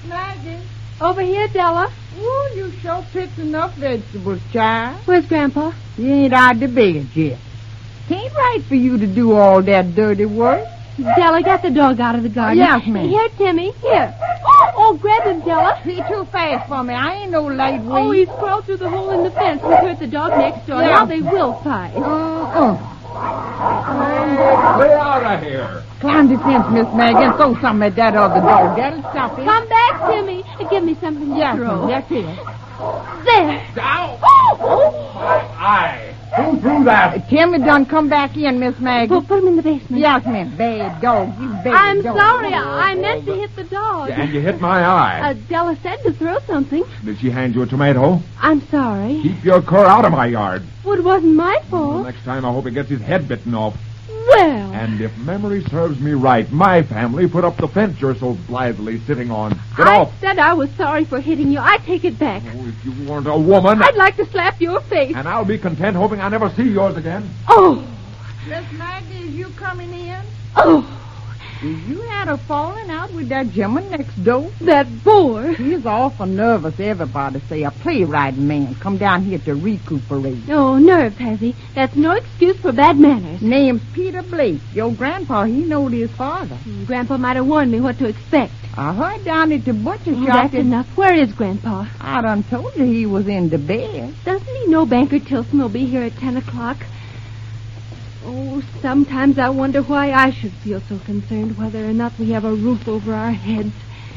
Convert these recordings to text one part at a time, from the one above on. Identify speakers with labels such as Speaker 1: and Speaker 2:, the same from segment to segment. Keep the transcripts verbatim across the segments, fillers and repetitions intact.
Speaker 1: Maggie.
Speaker 2: Over here, Della.
Speaker 1: Ooh, you sure picked enough vegetables, child.
Speaker 2: Where's Grandpa?
Speaker 1: You ain't out the bed yet. Tain't right for you to do all that dirty work.
Speaker 2: Della, get the dog out of the garden.
Speaker 1: Yes, ma'am.
Speaker 2: Here, Timmy. Here. Oh, oh, grab him, Della.
Speaker 1: He too fast for me. I ain't no lightweight.
Speaker 2: Oh, he's crawled through the hole in the fence and hurt the dog next door.
Speaker 1: Yeah.
Speaker 2: Now they will fight.
Speaker 1: Uh-uh.
Speaker 3: Clear out of here.
Speaker 1: Climb the fence, Miss Maggie, and throw something at that other dog. That'll stop it.
Speaker 2: Come back, Timmy. Give me something to
Speaker 1: Yes,
Speaker 2: throw.
Speaker 1: ma'am. That's it.
Speaker 2: There.
Speaker 3: Ow!
Speaker 2: Oh,
Speaker 3: My eye. Who threw that?
Speaker 1: Timmy done come back in, Miss Maggie.
Speaker 2: oh. Put him in the basement.
Speaker 1: Yes, ma'am. Bad dog. You bad
Speaker 2: I'm
Speaker 1: dog.
Speaker 2: sorry. I, I meant to hit the dog.
Speaker 3: And you hit my eye.
Speaker 2: Uh, Della said to throw something.
Speaker 3: Did she hand you a tomato?
Speaker 2: I'm sorry.
Speaker 3: Keep your cur out of my yard.
Speaker 2: Well, it wasn't my
Speaker 3: Well,
Speaker 2: fault.
Speaker 3: next time I hope he gets his head bitten off.
Speaker 2: Well.
Speaker 3: And if memory serves me right, my family put up the fence you're so blithely sitting on. Get
Speaker 2: I
Speaker 3: off.
Speaker 2: said I was sorry for hitting you. I take it back.
Speaker 3: Oh, if you weren't a woman.
Speaker 2: I'd like to slap your face.
Speaker 3: And I'll be content hoping I never see yours again.
Speaker 2: Oh.
Speaker 1: Miss Maggie, is you coming in?
Speaker 2: Oh.
Speaker 1: You had a falling out with that gentleman next door?
Speaker 2: That boar.
Speaker 1: He's awful nervous, everybody say. A playwright man come down here to recuperate.
Speaker 2: Oh, nerves, has he? That's no excuse for bad manners.
Speaker 1: Name's Peter Blake. Your grandpa, he knowed his father.
Speaker 2: Grandpa might have warned me what to expect.
Speaker 1: I heard down at the butcher
Speaker 2: Oh,
Speaker 1: shop
Speaker 2: that's
Speaker 1: that-
Speaker 2: enough. Where is Grandpa?
Speaker 1: I done told you he was in the bed.
Speaker 2: Doesn't he know Banker Tilson will be here at ten o'clock? Oh, sometimes I wonder why I should feel so concerned whether or not we have a roof over our heads.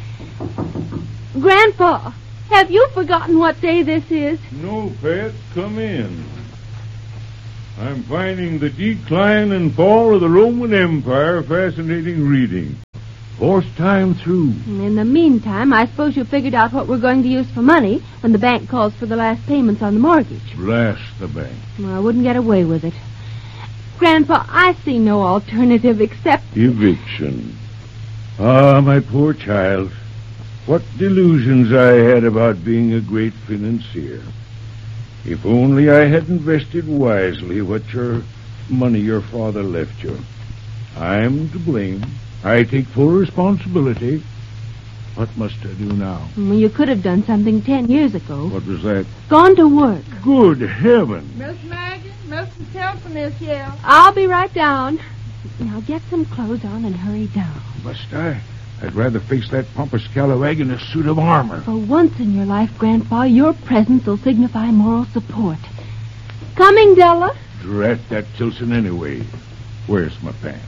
Speaker 2: Grandpa, have you forgotten what day this is?
Speaker 4: No, Pet, come in. I'm finding the decline and fall of the Roman Empire fascinating reading. Fourth time through.
Speaker 2: In the meantime, I suppose you figured out what we're going to use for money when the bank calls for the last payments on the mortgage.
Speaker 4: Blast the bank.
Speaker 2: Well, I wouldn't get away with it. Grandpa, I see no alternative except...
Speaker 4: Eviction. Ah, my poor child. What delusions I had about being a great financier. If only I had invested wisely what your money your father left you. I'm to blame. I take full responsibility. What must I do now?
Speaker 2: Well, you could have done something ten years ago.
Speaker 4: What was that?
Speaker 2: Gone to work.
Speaker 4: Good heaven.
Speaker 1: Miss Maggie, Mister Tilson is here.
Speaker 2: I'll be right down. Now get some clothes on and hurry down.
Speaker 4: Must I? I'd rather face that pompous scalawag in a suit of armor.
Speaker 2: For once in your life, Grandpa, your presence will signify moral support. Coming, Della?
Speaker 4: Drat that Tilson anyway. Where's my pants?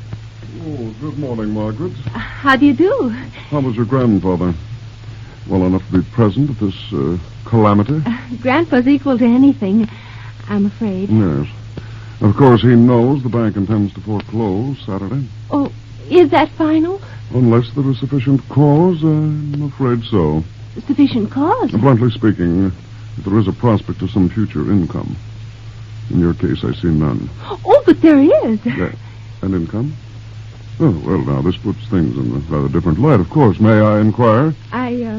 Speaker 5: Oh, good morning, Margaret.
Speaker 2: How do you do?
Speaker 5: How was your grandfather? Well enough to be present at this uh, calamity?
Speaker 2: Grandpa's equal to anything, I'm afraid.
Speaker 5: Yes. Of course, he knows the bank intends to foreclose Saturday.
Speaker 2: Oh, is that final?
Speaker 5: Unless there is sufficient cause, I'm afraid so.
Speaker 2: Sufficient cause?
Speaker 5: Bluntly speaking, if there is a prospect of some future income. In your case, I see none.
Speaker 2: Oh, but there is.
Speaker 5: Yeah. An income? Oh, well, now, this puts things in a rather different light, of course. May I inquire?
Speaker 2: I, uh...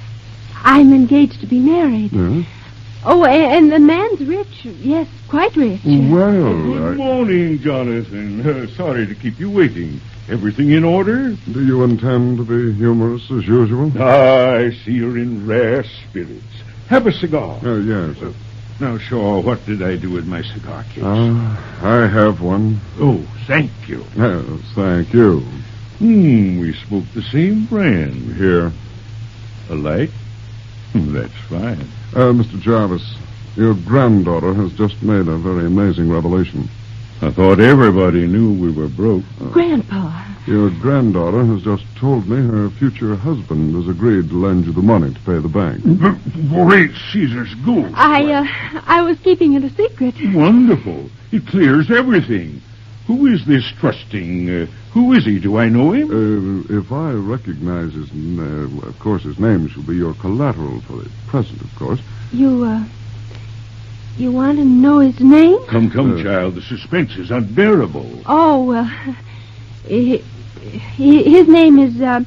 Speaker 2: I'm engaged to be married.
Speaker 5: Yes?
Speaker 2: Oh, a- and the man's rich. Yes, quite rich.
Speaker 5: Well,
Speaker 4: Good
Speaker 5: I...
Speaker 4: morning, Jonathan. Uh, sorry to keep you waiting. Everything in order?
Speaker 5: Do you intend to be humorous as usual?
Speaker 4: Ah, I see you're in rare spirits. Have a cigar.
Speaker 5: Oh, yes. Uh,
Speaker 4: Now, Shaw, what did I do with my cigar case?
Speaker 5: uh, I have one.
Speaker 4: oh, thank you.
Speaker 5: Yes, thank you.
Speaker 4: Hmm, we smoke the same brand.
Speaker 5: Here.
Speaker 4: A light? Hmm, That's fine.
Speaker 5: Uh, Mister Jarvis, your granddaughter has just made a very amazing revelation.
Speaker 4: I thought everybody knew we were broke.
Speaker 2: Grandpa.
Speaker 5: Your granddaughter has just told me her future husband has agreed to lend you the money to pay the bank.
Speaker 4: Great Caesar's goose.
Speaker 2: I, uh, I was keeping it a secret.
Speaker 4: Wonderful. It clears everything. Who is this trusting? Uh, who is he? Do I know him?
Speaker 5: Uh, if I recognize his name, of course his name shall be your collateral for the present, of course.
Speaker 2: You, uh... You want to know his name?
Speaker 4: Come, come,
Speaker 5: Uh,
Speaker 4: child. The suspense is unbearable.
Speaker 2: Oh, uh... He, he, his name is, uh...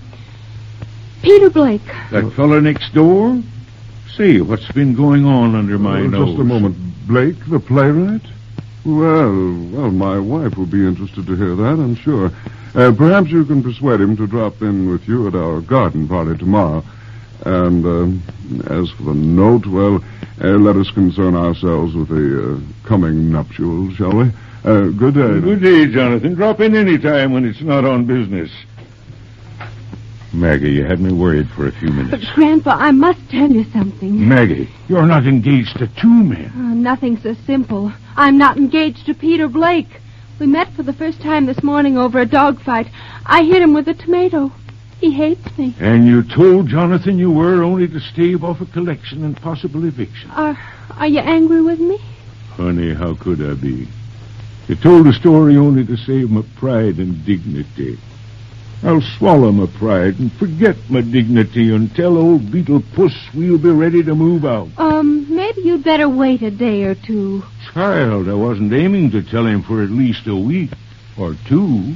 Speaker 2: Peter Blake.
Speaker 4: That fella next door? Say, what's been going on under my
Speaker 5: Uh,
Speaker 4: nose?
Speaker 5: Just a moment. Blake, the playwright? Well, well, my wife will be interested to hear that, I'm sure. Uh, perhaps you can persuade him to drop in with you at our garden party tomorrow. And uh, as for the note, well, uh, let us concern ourselves with the uh, coming nuptials, shall we? Uh, good day.
Speaker 4: Good day, Jonathan. Drop in any time when it's not on business. Maggie, you had me worried for a few minutes.
Speaker 2: But, Grandpa, I must tell you something.
Speaker 4: Maggie, you're not engaged to two men.
Speaker 2: Oh, nothing so simple. I'm not engaged to Peter Blake. We met for the first time this morning over a dogfight. I hit him with a tomato. He hates me.
Speaker 4: And you told Jonathan you were only to stave off a collection and possible eviction.
Speaker 2: Are, are you angry with me?
Speaker 4: Honey, how could I be? You told the story only to save my pride and dignity. I'll swallow my pride and forget my dignity and tell old Beetle Puss we'll be ready to move out.
Speaker 2: Um, maybe you'd better wait a day or two.
Speaker 4: Child, I wasn't aiming to tell him for at least a week or two.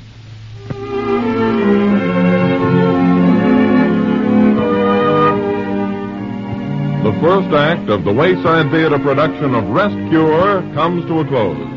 Speaker 3: The first act of the Wayside Theater production of Rest Cure comes to a close.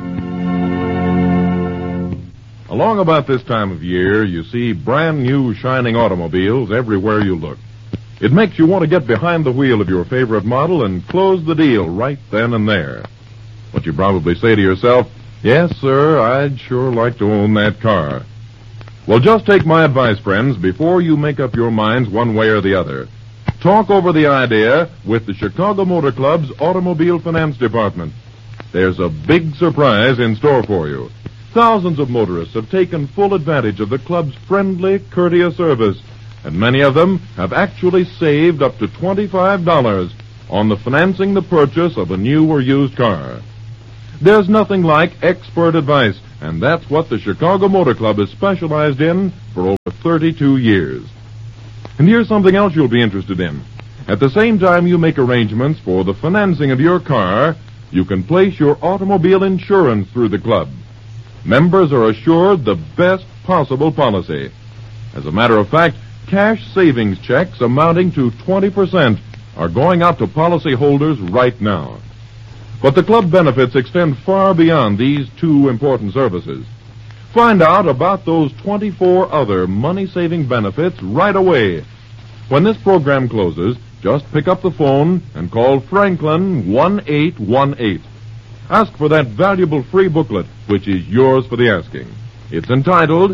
Speaker 3: Along about this time of year, you see brand new shining automobiles everywhere you look. It makes you want to get behind the wheel of your favorite model and close the deal right then and there. But you probably say to yourself, yes, sir, I'd sure like to own that car. Well, just take my advice, friends, before you make up your minds one way or the other. Talk over the idea with the Chicago Motor Club's Automobile Finance Department. There's a big surprise in store for you. Thousands of motorists have taken full advantage of the club's friendly, courteous service, and many of them have actually saved up to twenty-five dollars on the financing the purchase of a new or used car. There's nothing like expert advice, and that's what the Chicago Motor Club has specialized in for over thirty-two years. And here's something else you'll be interested in. At the same time you make arrangements for the financing of your car, you can place your automobile insurance through the club. Members are assured the best possible policy. As a matter of fact, cash savings checks amounting to twenty percent are going out to policyholders right now. But the club benefits extend far beyond these two important services. Find out about those twenty-four other money-saving benefits right away. When this program closes, just pick up the phone and call Franklin one eight one eight. Ask for that valuable free booklet, which is yours for the asking. It's entitled